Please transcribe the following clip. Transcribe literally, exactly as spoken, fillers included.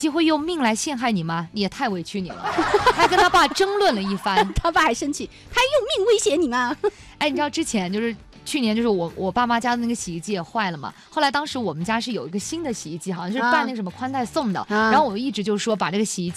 机会用命来陷害你吗？你也太委屈你了。还跟他爸争论了一番， 他爸还生气，他用命威胁你吗？ 哎，你知道之前就是去年就是我我爸妈家的那个洗衣机也坏了嘛，后来当时我们家是有一个新的洗衣机，好像是办那个什么宽带送的，啊、然后我一直就说把这个洗衣机